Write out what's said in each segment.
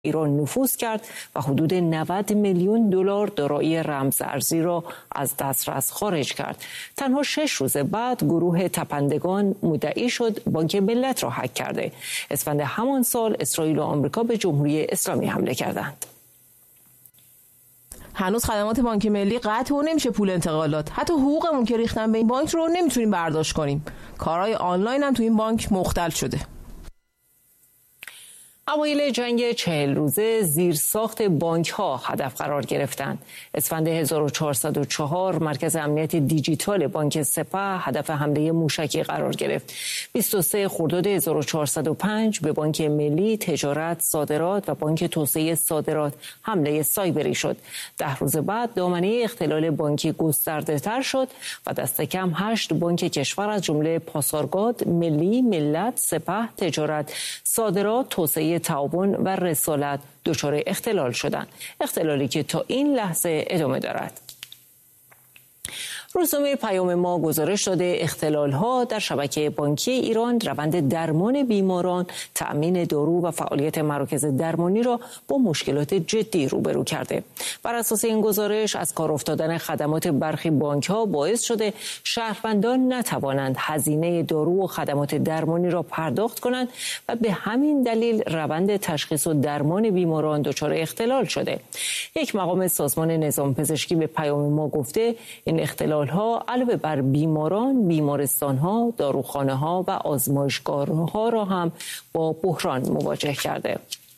ایران نفوذ کرد و حدود 90 میلیون دلار دارایی رمز ارزی را از دسترس خارج کرد. تنها 6 روز بعد گروه تپندگان مدعی شد بانک ملت را هک کرده. اسفند همان سال اسرائیل و آمریکا به جمهوری اسلامی حمله کردند. هنوز خدمات بانک ملی قطع و نمیشه پول انتقالات. حتی حقوقمون که ریختن به این بانک رو نمیتونیم برداشت کنیم. کارهای آنلاین هم تو این بانک مختل شده. اوایل جنگ 40 روزه زیرساخت بانک‌ها هدف قرار گرفتند. اسفند 1404 مرکز امنیت دیجیتال بانک سپه هدف حمله موشکی قرار گرفت. 23 خرداد 1405 به بانک ملی، تجارت، صادرات و بانک توسعه صادرات حمله سایبری شد. 10 روز بعد دامنه اختلال بانکی گسترده‌تر شد و دست کم 8 بانک کشور از جمله پاسارگاد، ملی، ملت، سپه، تجارت، صادرات، توسعه تعاون و رسالت دچار اختلال شدند. اختلالی که تا این لحظه ادامه دارد. روزنامه پیام ما گزارش داده اختلال‌ها در شبکه بانکی ایران روند درمان بیماران، تأمین دارو و فعالیت مراکز درمانی را با مشکلات جدی روبرو کرده. بر اساس این گزارش از کار افتادن خدمات برخی بانک‌ها باعث شده شهروندان نتوانند هزینه دارو و خدمات درمانی را پرداخت کنند و به همین دلیل روند تشخیص و درمان بیماران دچار اختلال شده. یک مقام سازمان نظام پزشکی به پیام ما گفته این اختلال ها علاوه بر بیماران، بیمارستان‌ها، داروخانه‌ها و آزمایشگاه‌ها را هم با بحران مواجه کرده.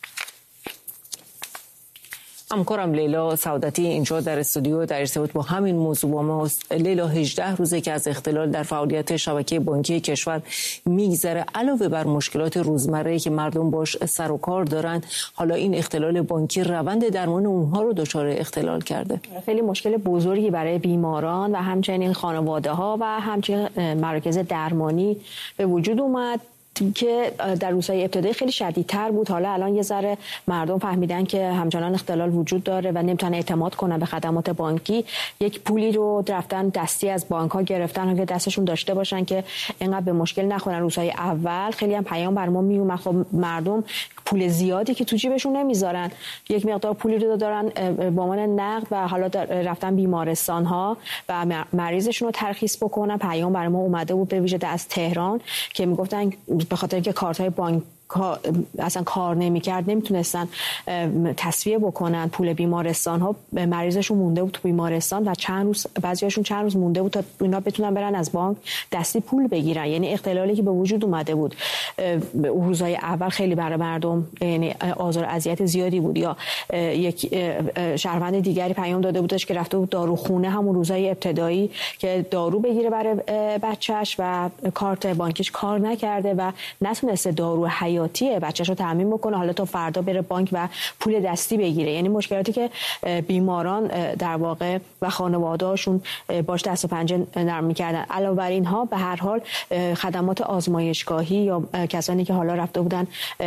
همکارم لیلا سعادتی اینجا در استودیو در ارتباط با همین موضوع با ماست. لیلا، 18 روزه که از اختلال در فعالیت شبکه بانکی کشور میگذره. علاوه بر مشکلات روزمره‌ای که مردم باش سر و کار دارن، حالا این اختلال بانکی روند درمان اونها رو دچار اختلال کرده. خیلی مشکل بزرگی برای بیماران و همچنین خانواده‌ها و همچنین مراکز درمانی به وجود اومد که در روزهای ابتدایی خیلی شدیدتر بود. حالا الان یه ذره مردم فهمیدن که همچنان اختلال وجود داره و نمیتونن اعتماد کنن به خدمات بانکی. یک پولی رو رفتن دستی از بانک ها گرفتن که دستشون داشته باشن که اینقدر به مشکل نخورن. روزهای اول خیلی هم پیام بر ما میومد خب مردم پول زیادی که تو جیبشون نمیذارن، یک مقدار پولی رو دارن به عنوان نقد و حالا رفتن بیمارستان ها و مریضشون رو ترخیص بکنن. پیام بر ما اومده بود به ویژه از تهران که میگفتن به خاطر اینکه کارت های بانک اصلا کار نمی‌کرد نمیتونستن تسویه بکنن پول بیمارستان ها. مریضشون مونده بود تو بیمارستان و چند روز بعضیاشون چند روز مونده بود تا اینا بتونن برن از بانک دستی پول بگیرن. یعنی اختلالی که به وجود اومده بود روزهای اول خیلی برای مردم یعنی آزار اذیت زیادی بود. یا یک شهروند دیگری پیام داده بودش که رفته بود داروخونه همون روزهای ابتدایی که دارو بگیره برای بچه‌ش و کارت بانکیش کار نکرده و نتونسته دارو حیاتی بچه‌شو تامین بکنه، حالا تا فردا بره بانک و پول دستی بگیره. یعنی مشکلاتی که بیماران در واقع و خانواده‌هاشون باش دست و پنجه نرم می‌کردن. علاوه بر اینها به هر حال خدمات آزمایشگاهی یا کسانی که حالا رفته بودن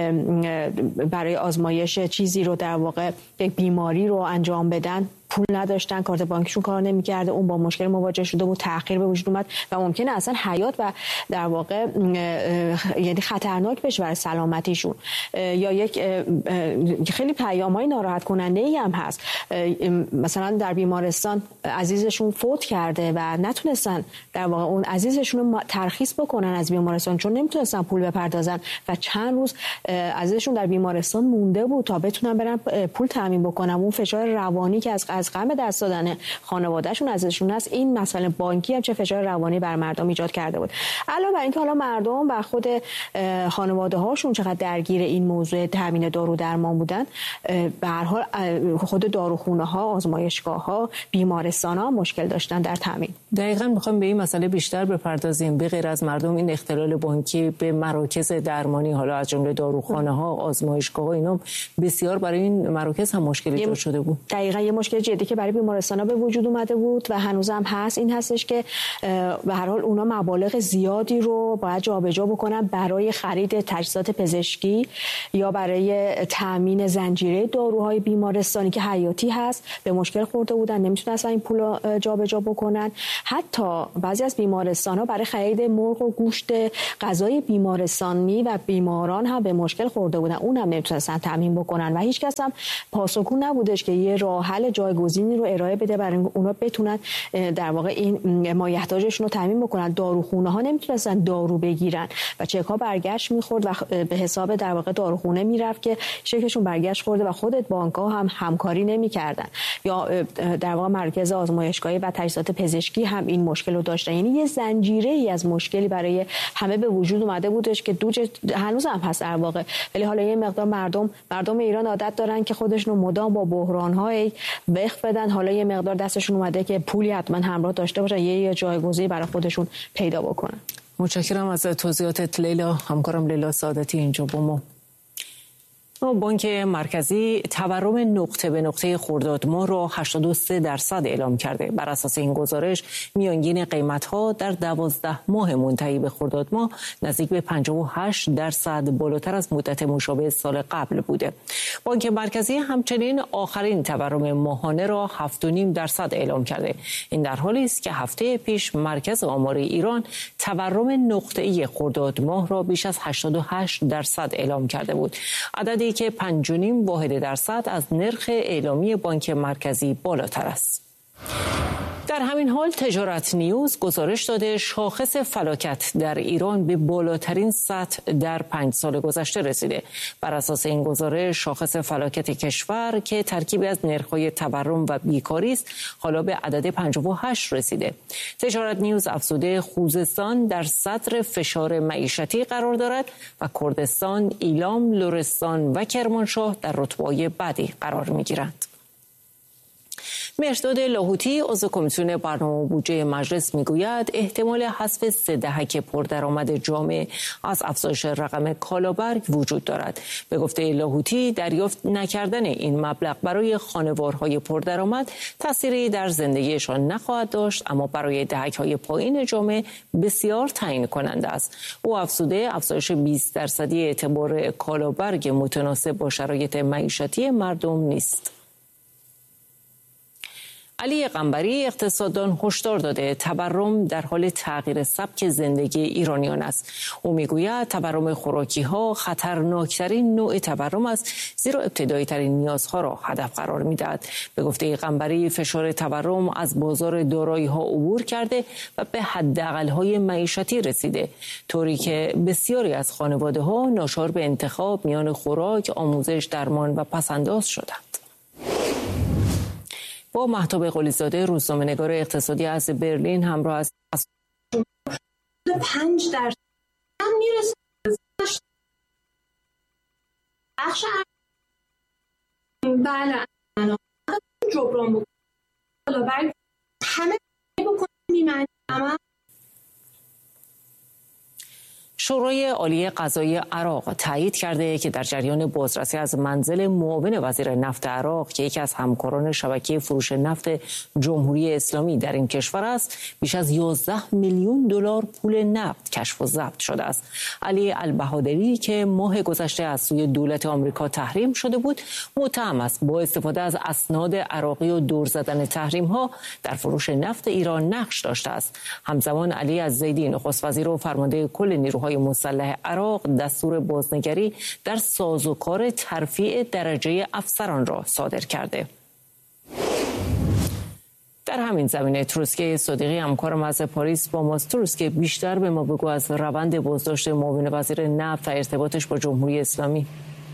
برای آزمایش چیزی رو در واقع یک بیماری رو انجام بدن پول نداشتن، کارت بانکشون کار نمی‌کرده، اون با مشکل مواجه شده بود، تأخیر به وجود اومد و ممکنه اصلا حیات و در واقع یعنی خطرناک بشه برای سلامتیشون. یا یک خیلی پیام‌های ناراحت کننده‌ای هم هست، مثلا در بیمارستان عزیزشون فوت کرده و نتونستن در واقع اون عزیزشون رو ترخیص بکنن از بیمارستان چون نمیتونستن پول بپردازن و چند روز عزیزشون در بیمارستان مونده بود تا بتونن برن پول تامین بکنن. اون فشار روانی که از غم دست دادن خانوادهشون ازشون هست، این مسئله بانکی هم چه فشار روانی بر مردم ایجاد کرده بود. علاوه بر اینکه حالا مردم و خود خانواده هاشون چقدر درگیر این موضوع تامین دارو درمان بودن، به هر حال خود داروخونه ها، آزمایشگاه ها، بیمارستان ها مشکل داشتن در تامین. دقیقاً میخوام به این مسئله بیشتر بپردازیم. به غیر از مردم این اختلال بانکی به مراکز درمانی حالا از جمله داروخانه ها، آزمایشگاه ها، اینا بسیار برای این مراکز هم مشکل ایجاد شده بود. دقیقاً یه مشکل جدی که برای بیمارستان‌ها به وجود اومده بود و هنوزم هست این هستش که به هر حال اونا مبالغ زیادی رو باید جابجا بکنن برای خرید تجهیزات پزشکی یا برای تامین زنجیره داروهای بیمارستانی که حیاتی هست. به مشکل خورده بودن، نمیتونستن این پول جابجا بکنن. حتی بعضی از بیمارستان‌ها برای خرید مرغ و گوشت غذای بیمارستانی و بیماران هم به مشکل خورده بودن، اونم نمیتونستن تامین بکنن و هیچ کس هم پاسخگو نبودش که یه راه حل جایگزینی رو ارائه بده برای اونا بتونن در واقع این مایحتاجشون رو تامین بکنن. داروخونه ها نمیتونستن دارو بگیرن و چک ها برگشت میخورد و به حساب در واقع داروخونه میرفت که چکشون برگشت خورده و خودت بانک ها هم همکاری نمیکردن. یا در واقع مرکز آزمایشگاهی و تجهیزات پزشکی هم این مشکل رو داشتن. یعنی یه زنجیره ای از مشکلی برای همه به وجود اومده بودش که هنوز هم هست در واقع. ولی حالا یه مقدار مردم ایران عادت دارن که خودشون مدام با بحران‌های وقف بدن. حالا یه مقدار دستشون اومده که پولی حتما همراه داشته باشن، یه جایگزینی برای خودشون پیدا بکنن. متشکرم از توضیحاتت لیلا. همکارم لیلا سعادتی اینجا با ما. بانک مرکزی تورم نقطه به نقطه خرداد ماه را 83% اعلام کرده. بر اساس این گزارش میانگین قیمت‌ها در 12 ماه منتهی به خرداد ماه نزدیک به 58% بالاتر از مدت مشابه سال قبل بوده. بانک مرکزی همچنین آخرین تورم ماهانه را 7.5% اعلام کرده. این در حالی است که هفته پیش مرکز آمار ایران تورم نقطه‌ای خرداد ماه را بیش از 88% اعلام کرده بود. عددی که 5.5% از نرخ اعلامی بانک مرکزی بالاتر است. در همین حال تجارت نیوز گزارش داده شاخص فلاکت در ایران به بالاترین سطح در 5 سال گذشته رسیده. بر اساس این گزارش شاخص فلاکت کشور که ترکیبی از نرخ‌های تورم و بیکاری است حالا به عدد 58 رسیده. تجارت نیوز افزوده خوزستان در صدر فشار معیشتی قرار دارد و کردستان، ایلام، لرستان و کرمانشاه در رتبه‌های بعدی قرار می‌گیرند. مهرداد لاهوتی عضو کمیسیون برنامه و بودجه مجلس میگوید احتمال حذف 3 دهک پردرآمد جامعه از افزایش رقم کالابرگ وجود دارد. به گفته لاهوتی دریافت نکردن این مبلغ برای خانوارهای پردرآمد تأثیری در زندگیشان نخواهد داشت، اما برای دهک‌های پایین جامعه بسیار تعیین کننده است. او افزوده افزایش 20% اعتبار کالابرگ متناسب با شرایط معیشتی مردم نیست. علی قنبری اقتصاددان هشدار داده تورم در حال تغییر سبک زندگی ایرانیان است. او میگوید تورم خوراکی‌ها خطرناکترین نوع تورم است، زیرا ابتدایی ترین نیازها را هدف قرار می‌دهد. به گفته قنبری فشار تورم از بازار دارایی‌ها عبور کرده و به حداقل‌های معیشتی رسیده، طوری که بسیاری از خانواده‌ها ناچار به انتخاب میان خوراک، آموزش، درمان و پس‌انداز شدند. با مهتاب قلیزاده روزنامه‌نگار اقتصادی از برلین همراه است. 5% هم میرسه بخش بله جبران بکنه برای همه بکنه میمنه. اما شورای عالی قضایی عراق تایید کرده که در جریان بازرسی از منزل معاون وزیر نفت عراق که یکی از همکاران شبکه فروش نفت جمهوری اسلامی در این کشور است، بیش از 11 میلیون دلار پول نقد کشف و ضبط شده است. علی البهادری که ماه گذشته از سوی دولت آمریکا تحریم شده بود، متهم است با استفاده از اسناد عراقی و دور زدن تحریم‌ها در فروش نفت ایران نقش داشته است. همزمان علی الزیدی نخست وزیر و فرمانده کل نیروهای مسلح عراق دستور بازنگری در سازوکار ترفیع درجه افسران را صادر کرده. در همین زمینه تروسکه صادقی همکارم از پاریس با ماست. تروسکه بیشتر به ما بگو از روند بازداشت معاون وزیر نفت و ارتباطش با جمهوری اسلامی.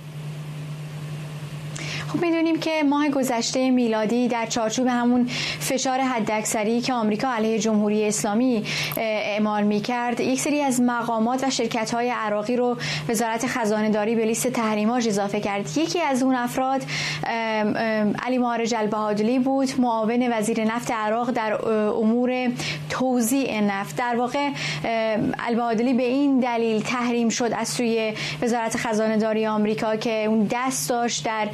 خب میدونیم که ماه گذشته میلادی در چارچوب همون فشار حداکثری که آمریکا علیه جمهوری اسلامی اعمال میکرد، یک سری از مقامات و شرکت‌های عراقی رو وزارت خزانه‌داری به لیست تحریم‌هاش اضافه کرد. یکی از اون افراد علی معارج البهادلی بود، معاون وزیر نفت عراق در امور توزیع نفت. در واقع البهادلی به این دلیل تحریم شد از سوی وزارت خزانه‌داری آمریکا که اون دست داشت در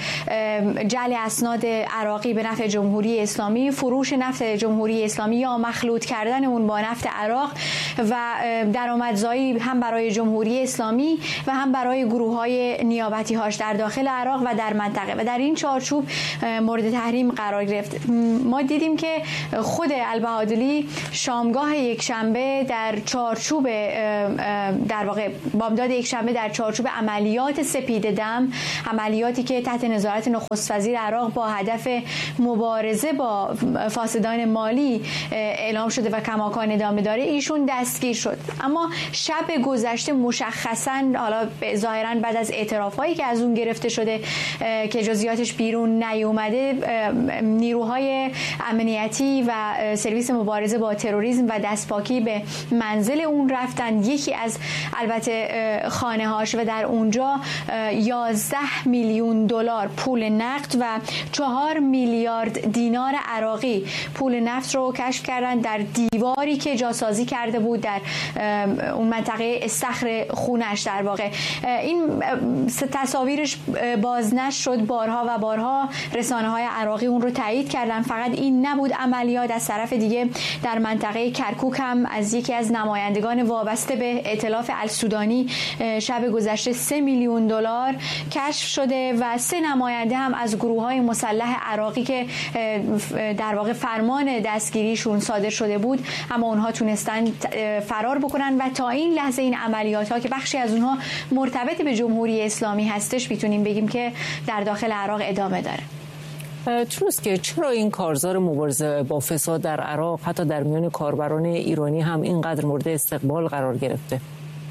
جعل اسناد عراقی به نفع جمهوری اسلامی، فروش نفت جمهوری اسلامی یا مخلوط کردن اون با نفت عراق و درآمدزایی هم برای جمهوری اسلامی و هم برای گروه‌های نیابتی‌هاش در داخل عراق و در منطقه و در این چارچوب مورد تحریم قرار گرفت. ما دیدیم که خود البهادلی شامگاه یکشنبه در چارچوب در واقع بامداد یکشنبه در چارچوب عملیات سپید دم، عملیاتی که تحت نظارت نخست وزیر عراق با هدف مبارزه با فاسدان مالی اعلام شده و کماکان ادامه داره، ایشون دستگیر شد. اما شب گذشته مشخصاً حالا ظاهراً بعد از اعترافایی که از اون گرفته شده که جزئیاتش بیرون نیومده، نیروهای امنیتی و سرویس مبارزه با تروریسم و دستپاکی به منزل اون رفتن، یکی از البته خانه‌هاش، و در اونجا 11 میلیون دلار پول نقد و 4 میلیارد دینار عراقی پول نفت رو کشف کردن در دیواری که جاسازی کرده بود در اون منطقه استخر خونش. در واقع این تصاویرش بازنشر شد بارها و بارها، رسانه‌های عراقی اون رو تایید کردن. فقط این نبود عملیات، از طرف دیگه در منطقه کرکوک هم از یکی از نمایندگان وابسته به ائتلاف السودانی شب گذشته 3 میلیون دلار کشف شده و 3 نماینده هم از گروه‌های مسلح عراقی که در واقع فرمان دستگیریشون صادر شده بود، اما اونها تونستن فرار بکنن و تا این لحظه این عملیات‌ها که بخشی از اونها مرتبط به جمهوری اسلامی هستش، میتونیم بگیم که در داخل عراق ادامه داره. تروس که چرا این کارزار مبارزه با فساد در عراق حتی در میان کاربران ایرانی هم اینقدر مورد استقبال قرار گرفته؟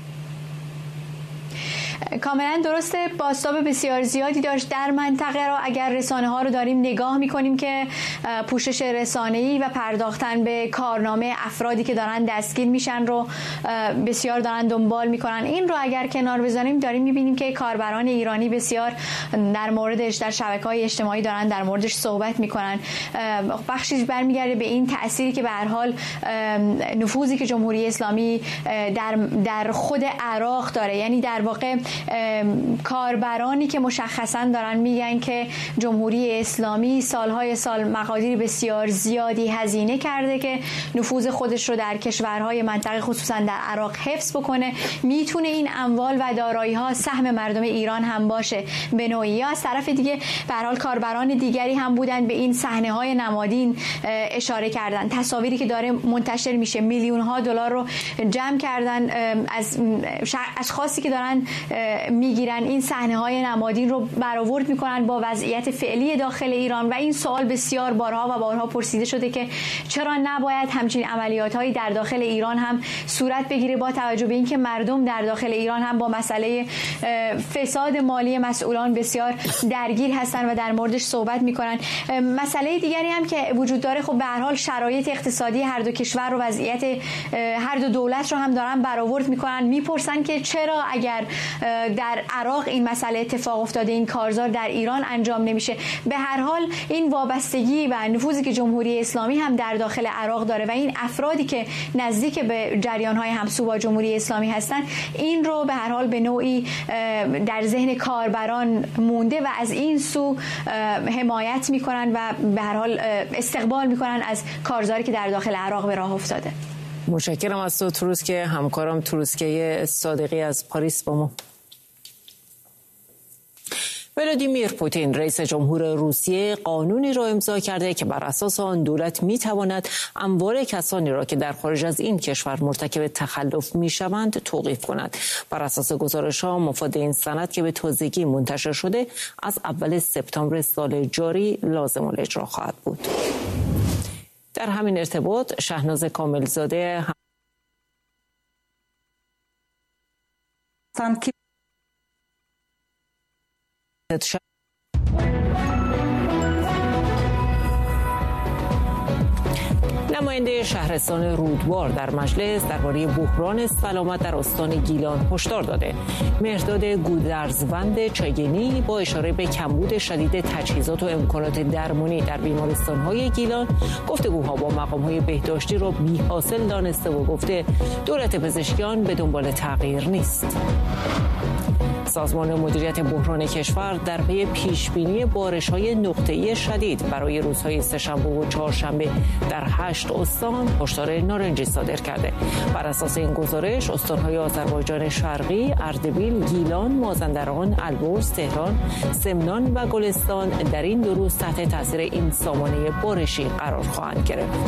کاملا درسته، بازتاب بسیار زیادی داشت در منطقه را. اگر رسانه ها رو داریم نگاه میکنیم که پوشش رسانه‌ای و پرداختن به کارنامه افرادی که دارن دستگیر میشن رو بسیار دارن دنبال میکنن. این رو اگر کنار بذاریم داریم میبینیم که کاربران ایرانی بسیار در موردش در شبکه‌های اجتماعی دارن در موردش صحبت میکنن. بخشش برمیگرده به این تأثیری که به هر حال نفوذی که جمهوری اسلامی در خود عراق داره، یعنی در واقع کاربرانی که مشخصا دارن میگن که جمهوری اسلامی سالهای سال مقادیر بسیار زیادی هزینه کرده که نفوذ خودش رو در کشورهای منطقه خصوصا در عراق حفظ بکنه، میتونه این اموال و دارایی ها سهم مردم ایران هم باشه به نوعی. یا از طرف دیگه به هر حال کاربران دیگری هم بودن به این صحنه های نمادین اشاره کردن. تصاویری که داره منتشر میشه، میلیون ها دلار رو جمع کردن از اشخاصی که دارن میگیرن این صحنه های نمادین رو برآورد میکنن با وضعیت فعلی داخل ایران و این سوال بسیار بارها و بارها پرسیده شده که چرا نباید همچین عملیات هایی در داخل ایران هم صورت بگیره، با توجه به اینکه مردم در داخل ایران هم با مسئله فساد مالی مسئولان بسیار درگیر هستن و در موردش صحبت میکنن. مسئله دیگری هم که وجود داره، خب به هر حال شرایط اقتصادی هر دو کشور رو، وضعیت هر دو دولت رو هم دارن برآورد میکنن، میپرسن که چرا اگر در عراق این مسئله اتفاق افتاده این کارزار در ایران انجام نمیشه. به هر حال این وابستگی و نفوذی که جمهوری اسلامی هم در داخل عراق داره و این افرادی که نزدیک به جریان‌های همسو با جمهوری اسلامی هستن، این رو به هر حال به نوعی در ذهن کاربران مونده و از این سو حمایت میکنن و به هر حال استقبال میکنن از کارزاری که در داخل عراق به راه افتاده. متشکرم از تو تروس که همکارم تروسکه صادقی از پاریس با ما. ولادیمیر پوتین رئیس جمهور روسیه قانونی را امضا کرده که بر اساس آن دولت می‌تواند اموال کسانی را که در خارج از این کشور مرتکب تخلف می‌شوند توقیف کند. بر اساس گزارش‌ها مفاد این سند که به تازگی منتشر شده از اول سپتامبر سال جاری لازم الاجرا خواهد بود. در همین ارتباط شهناز کاملزاده نماینده شهرستان رودبار در مجلس درباره بحران سلامت در استان گیلان هشدار داده. مهرداد گودرزوند چگینی با اشاره به کمبود شدید تجهیزات و امکانات درمانی در بیمارستان‌های گیلان گفتگوها با مقام‌های بهداشتی را بی‌حاصل دانسته و گفته دولت پزشکیان به دنبال تغییر نیست. سازمان مدیریت بحران کشور در پی پیشبینی بارش‌های نقطه‌ای شدید برای روزهای سه‌شنبه و چهارشنبه در 8 استان هشدار نارنجی صادر کرده. بر اساس این گزارش استان‌های آذربایجان شرقی، اردبیل، گیلان، مازندران، البرز، تهران، سمنان و گلستان در این 2 روز تحت تاثیر این سامانه بارشی قرار خواهند گرفت.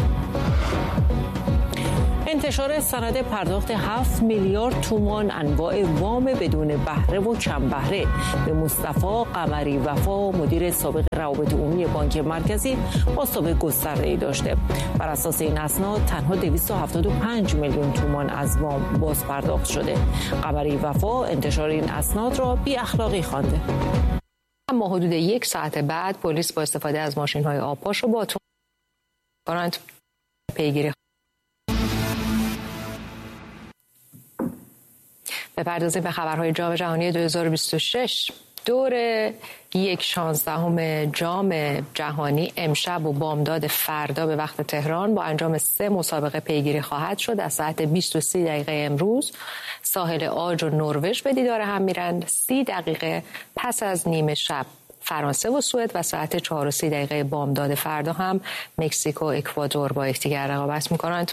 انتشار سند پرداخت 7 میلیارد تومان انواع وام بدون بهره و کم بهره به مصطفی قمری وفا مدیر سابق روابط عمومی بانک مرکزی بازتاب گسترده‌ای داشته. بر اساس این اسناد تنها 275 میلیون تومان از وام باز پرداخت شده. قمری وفا انتشار این اسناد را بی اخلاقی خوانده. اما حدود 1 ساعت بعد پلیس با استفاده از ماشین‌های آبپاش و باتون پیگیری بپردازیم به خبرهای جام جهانی 2026. دور 1/16 جام جهانی امشب و بامداد فردا به وقت تهران با انجام 3 مسابقه پیگیری خواهد شد. از ساعت 20:30 امروز ساحل عاج و نروژ به دیدار هم میرند. 30 دقیقه پس از نیمه شب فرانسه و سوئد و ساعت 4:30 بامداد فردا هم مکزیک و اکوادور با یکدیگر رقابت میکنند.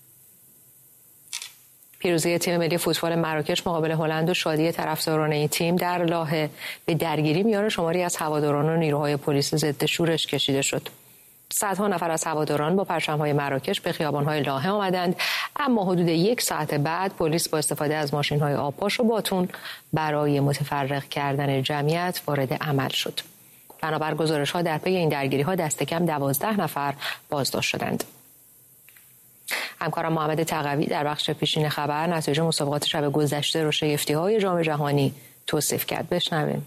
پیروزی تیم ملی فوتبال مراکش مقابل هلند و شادی طرفداران این تیم در لاهه به درگیری میان شماری از هواداران و نیروهای پلیس ضد شورش کشیده شد. صدها نفر از هواداران با پرچم‌های مراکش به خیابان‌های لاهه آمدند، اما حدود 1 ساعت بعد پلیس با استفاده از ماشین‌های آبپاش و باتون برای متفرق کردن جمعیت وارد عمل شد. بنابر گزارش‌ها در پی این درگیری‌ها دست کم 12 نفر بازداشت شدند. همکارم محمد تقوی در بخش پیشین خبر نتایج مسابقات شب گذشته رو شگفتی‌های جام جهانی توصیف کرد. بشنویم.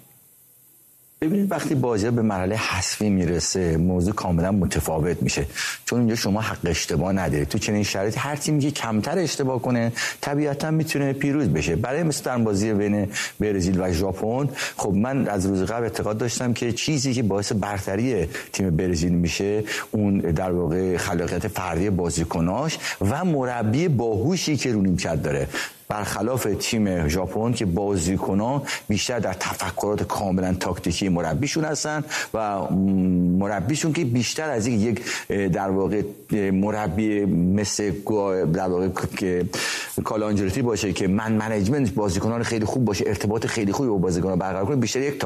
ببینید وقتی بازی به مرحله حذفی میرسه موضوع کاملا متفاوت میشه، چون اینجا شما حق اشتباه ندارید. تو چنین شرایطی هر تیمی که کمتر اشتباه کنه طبیعتا میتونه پیروز بشه. برای مثل در بازی بین برزیل و ژاپن، خب من از روز قبل اعتقاد داشتم که چیزی که باعث برتری تیم برزیل میشه اون در واقع خلاقیت فردی بازیکناش و مربی باهوشی که رو نیمکت داره، برخلاف تیم ژاپن که بازیکنان بیشتر در تفکرات کاملا تاکتیکی مربیشون هستن و مربیشون که بیشتر از یک در واقع مربی مثل در واقع که کارلو آنجلوتی باشه که منیجمنت بازیکنان خیلی خوب باشه، ارتباط خیلی خوبی با بازیکنان برقرار کنه، بیشتر یک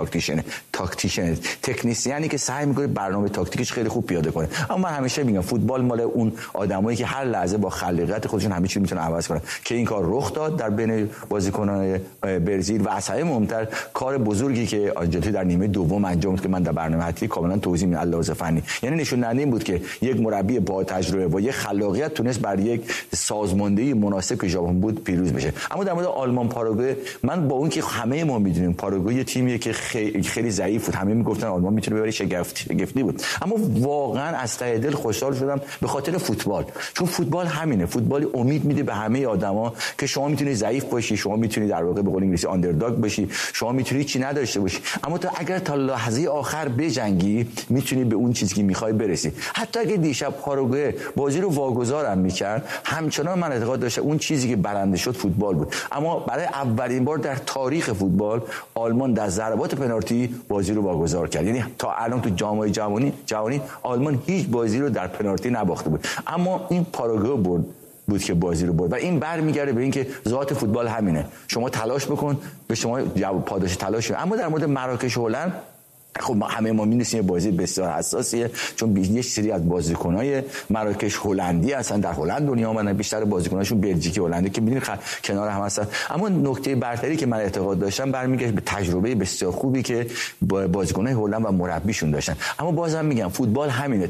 تاکتیشن تکنیسیانی که سعی میکنه برنامه تاکتیکش خیلی خوب پیاده کنه. اما من همیشه میگم فوتبال مال اون آدمایی که هر لحظه با خلاقیت خودشون همه چیز میتونن عوض کنن که این کار رخ داد در بین بازیکنان برزیل و از همه مهمتر کار بزرگی که آنجلوتی در نیمه دوم انجام داد که من در برنامه حتی کاملا توضیح میدم علاوه فنی، یعنی نشون دهنده این بود که یک مربی با تجربه و یک خلاقیت تونست بر یک سازماندهی مناسب که ژاپن بود پیروز بشه. اما در مورد آلمان پاراگوئه، من با اون که همه ما میدونیم پاراگوئه یه تیمیه که خیلی ضعیف بود، همه میگفتن آلمان میتونه ببره، شگفتی بود، اما واقعا از ته دل خوشحال شدم به خاطر فوتبال، چون فوتبال همینه، فوتبال امید میده به همه آدما که شما میتونی ضعیف باشی، شما میتونی در واقع به قول انگلیسی آندرداگ باشی، شما میتونی چی نداشته باشی، اما تو اگر تا لحظه آخر بجنگی میتونی به اون چیزی که میخوای برسی. حتی اگه دیشب پاراگوئه بازی رو واگذارم میکرد، همچنان من اعتقاد داشتم اون چیزی که برنده شد فوتبال بود. اما برای اولین بار در تاریخ فوتبال آلمان در ضربات پنالتی بازی رو واگذار کرد. یعنی تا الان تو جام جهانی آلمان هیچ بازی رو در پنالتی نباخته بود، اما این پاراگوئه بود که بازی رو برد و این برمیگرده به اینکه ذات فوتبال همینه، شما تلاش بکن به شما پاداش تلاش. اما در مورد مراکش و هلند، خب همه ما می‌دونیم بازی بسیار حساسیه، چون یه سری از بازیکن‌های مراکش هلندی هستن، در هلند دنیا اومدن، بیشتر بازیکناشون بلژیکی هلندی که می‌دونید کنار هم هستن. اما نکته برتری که من اعتقاد داشتم برمیگشت به تجربه بسیار خوبی که بازیکن‌های هلند و مربیشون داشتن. اما بازم میگم فوتبال همینه،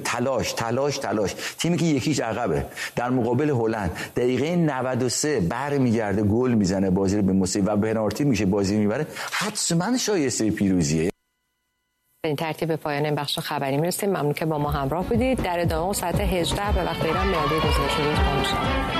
تلاش. تیمی که یکیش عقبه در مقابل هلند دقیقه 93 برمیگرده گل میزنه، بازی رو به مساوی و پنالتی میشه، بازی میبره، حتما شایسته پیروزیه. به این ترتیب به پایان این بخش خبری میرسیم. ممنون که با ما همراه بودید. در ادامه ساعت 18 به وقت ایران میادی گزارش روز